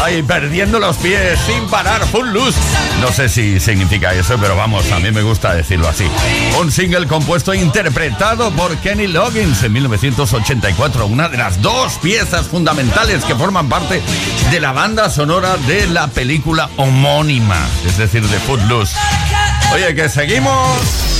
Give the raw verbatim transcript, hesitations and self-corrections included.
Ay, perdiendo los pies sin parar, Footloose. No sé si significa eso, pero vamos, a mí me gusta decirlo así. Un single compuesto e interpretado por Kenny Loggins en mil novecientos ochenta y cuatro. Una de las dos piezas fundamentales que forman parte de la banda sonora de la película homónima, es decir, de Footloose. Oye, que seguimos...